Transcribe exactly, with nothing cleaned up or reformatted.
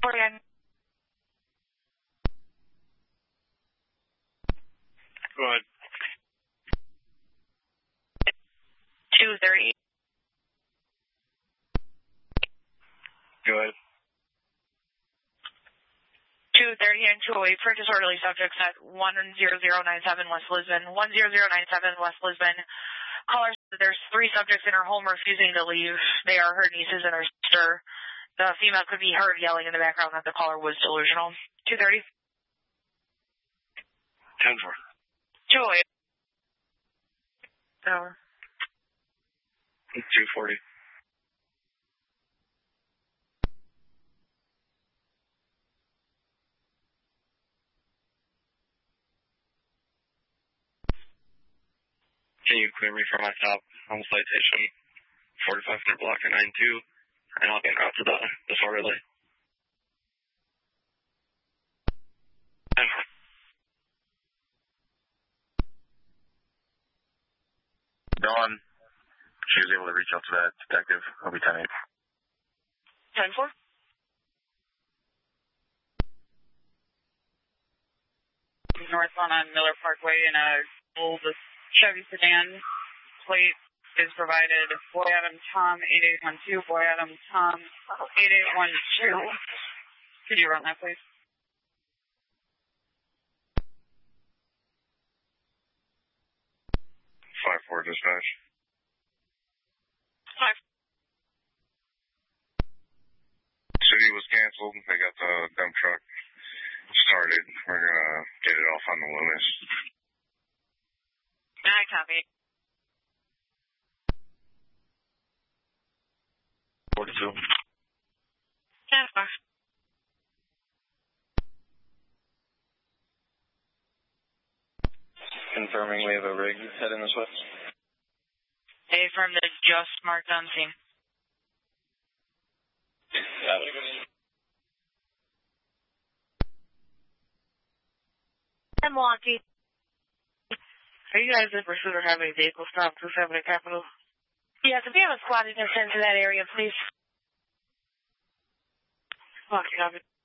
Again. Go ahead. two thirty. Go ahead. two thirty and two oh eight for disorderly subjects at one zero zero nine seven West Lisbon. one zero zero nine seven West Lisbon. Caller said there's three subjects in her home refusing to leave. They are her nieces and her sister. The female could be heard yelling in the background that the caller was delusional. two thirty. ten four. two oh eight. Tower. two forty. Can you clear me for my stop on citation forty-five hundred block and nine two, and I'll get out to the disorderly. Dawn, she was able to reach out to that detective. He'll be ten eight. ten four. Northbound on Miller Parkway in a old Chevy sedan. Plate is provided. Boy Adam Tom eight eight one two. Boy Adam Tom eight eight one two. Could you run that, please? five four dispatch. Five. City was canceled. They got the dump truck started. We're gonna get it off on the Loomis. I copy. forty-two. ten four. Confirming we have a rig heading this way. They affirmed that it's just marked on scene. Got it. Milwaukee. Are you guys in pursuit or have a vehicle stop two seventy Capital? Yes, if you have a squad, you can send to that area, please. Milwaukee, copy.